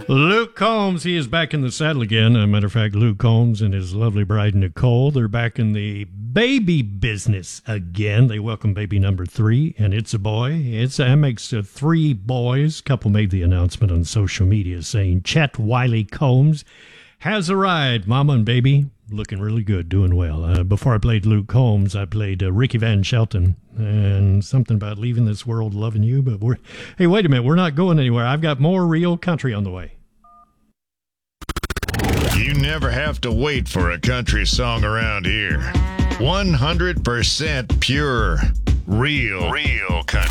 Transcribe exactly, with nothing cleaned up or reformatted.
Luke Combs, he is back in the saddle again. As a matter of fact, Luke Combs and his lovely bride Nicole, they're back in the baby business again. They welcome baby number three, and it's a boy. It's a makes uh, three boys. Couple made the announcement on social media saying Chet Wiley Combs has arrived. Mama and baby looking really good, doing well. Uh, before I played Luke Combs, I played uh, Ricky Van Shelton and something about leaving this world loving you. But we're hey, wait a minute, we're not going anywhere. I've got more real country on the way. You never have to wait for a country song around here. one hundred percent pure, real, real country.